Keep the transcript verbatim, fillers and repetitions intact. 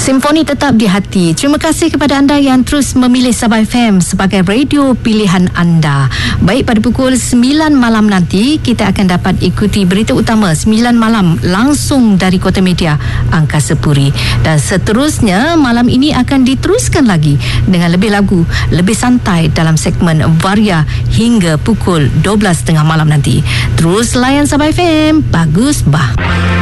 Simfoni tetap di hati. Terima kasih kepada anda yang terus memilih Sabah F M sebagai radio pilihan anda. Baik, pada pukul sembilan malam nanti kita akan dapat ikuti berita utama sembilan malam langsung dari Kota Media Angkasa Puri. Dan seterusnya malam ini akan diteruskan lagi dengan lebih lagu, lebih santai dalam segmen Varia hingga pukul dua belas tiga puluh malam nanti. Terus layan Sabah F M. Bagus bah.